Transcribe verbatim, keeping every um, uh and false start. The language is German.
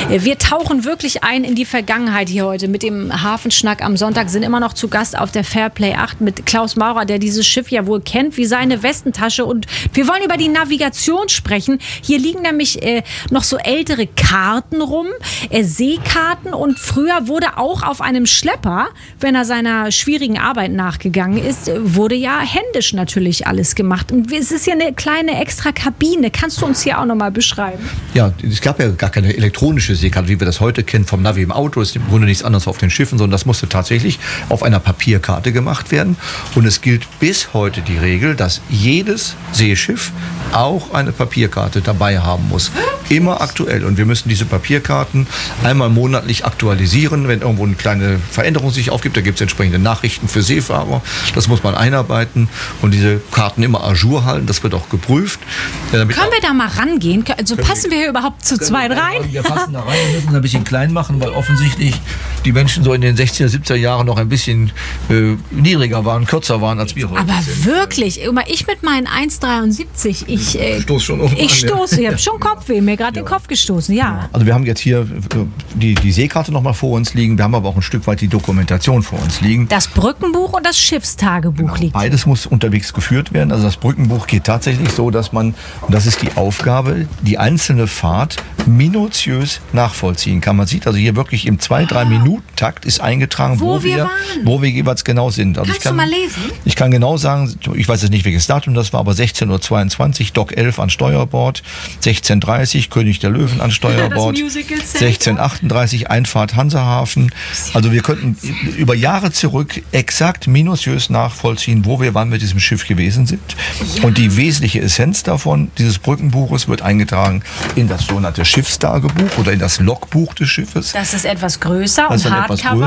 Wir tauchen wirklich ein in die Vergangenheit hier heute mit dem Hafenschnack am Sonntag, sind immer noch zu Gast auf der Fairplay acht mit Klaus Maurer, der dieses Schiff ja wohl kennt wie seine Westentasche. Und wir wollen über die Navigation sprechen. Hier liegen nämlich äh, noch so ältere Karten rum, äh, Seekarten. Und früher wurde auch auf einem Schlepper, wenn er seiner schwierigen Arbeit nachgegangen ist, wurde ja händisch natürlich alles gemacht. Und es ist hier eine kleine extra Kabine. Kannst du uns hier auch nochmal beschreiben? Ja, es gab ja gar keine elektronische Seekarte, wie wir das heute kennen vom Navi im Auto. Das ist im Grunde nichts anderes auf den Schiffen, sondern das musste tatsächlich auf einer Papierkarte gemacht werden. Und es gilt bis heute die Regel, dass jedes Seeschiff auch eine Papierkarte dabei haben muss. Immer aktuell. Und wir müssen diese Papierkarten einmal monatlich aktualisieren, wenn irgendwo eine kleine Veränderung sich aufgibt. Da gibt es entsprechende Nachrichten für Seefahrer. Das muss man einarbeiten und diese Karten immer à jour halten. Das wird auch geprüft. Können wir da mal rangehen? Also passen wir hier überhaupt zu zweit rein? Wir passen da rein, wir müssen es ein bisschen klein machen, weil offensichtlich die Menschen so in den sechziger, siebziger Jahren noch ein bisschen äh, niedriger waren, kürzer waren als wir heute. Aber sind. Wirklich, ich mit meinen eins Komma dreiundsiebzig, ich, äh, stoß schon oben ich an, stoße, ja. ich habe schon Kopfweh, mir gerade ja. den Kopf gestoßen, ja. Also wir haben jetzt hier die, die Seekarte noch mal vor uns liegen, wir haben aber auch ein Stück weit die Dokumentation vor uns liegen. Das Brückenbuch und das Schiffstagebuch genau, liegt. Beides muss unterwegs geführt werden. Also das Brückenbuch geht tatsächlich so, dass man, und das ist die Aufgabe, die einzelne Fahrt minutiös nachvollziehen kann. Man sieht also hier wirklich im zwei bis drei Minuten Takt ist eingetragen, wo, wo wir, wir wo wir jeweils genau sind. Also Kannst ich kann, du mal lesen? Ich kann genau sagen, ich weiß jetzt nicht, welches Datum das war, aber sechzehn Uhr zweiundzwanzig, Dock elf an Steuerbord, sechzehn Uhr dreißig, König der Löwen an Steuerbord, sechzehn Uhr achtunddreißig, Einfahrt Hansahafen. Also wir könnten über Jahre zurück exakt minutiös nachvollziehen, wo wir wann mit diesem Schiff gewesen sind. Ja. Und die wesentliche Essenz davon, dieses Brückenbuches, wird eingetragen in das sogenannte Schiffstagebuch oder in das Logbuch des Schiffes. Das ist etwas größer und Hardcover.